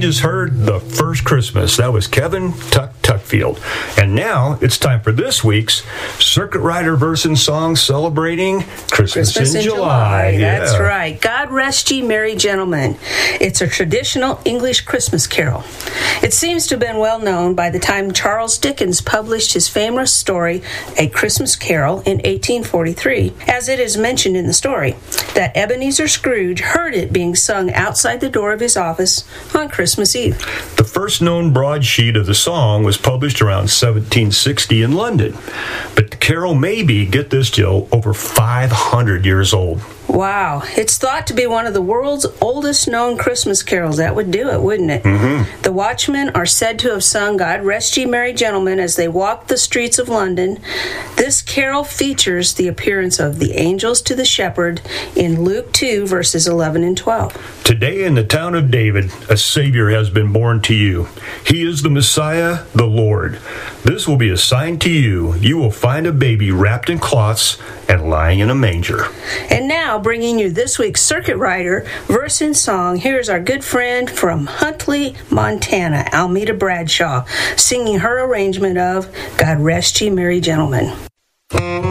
just heard The First Christmas. That was Kevin Tuckfield. And now it's time for this week's Circuit Rider verse and song celebrating Christmas in July. That's right. God Rest Ye Merry Gentlemen. It's a traditional English Christmas carol. It seems to have been well known by the time Charles Dickens published his famous story, A Christmas Carol, in 1843, as it is mentioned in the story, that Ebenezer Scrooge heard it being sung outside the door of his office on Christmas Eve. The first known broadsheet of the song was published around 1760 in London. But the carol may be, get this, Jill, over 500 years old. Wow. It's thought to be one of the world's oldest known Christmas carols. That would do it, wouldn't it? Mm-hmm. The Watchmen are said to have sung God Rest Ye Merry Gentlemen as they walked the streets of London. This carol features the appearance of the angels to the shepherd in Luke 2, verses 11 and 12. Today in the town of David, a Savior has been born to you. He is the Messiah, the Lord. This will be a sign to you. You will find a baby wrapped in cloths and lying in a manger. And now, bringing you this week's Circuit Rider verse and song, here's our good friend from Huntley, Montana, Almeda Bradshaw, singing her arrangement of God Rest Ye Merry Gentlemen.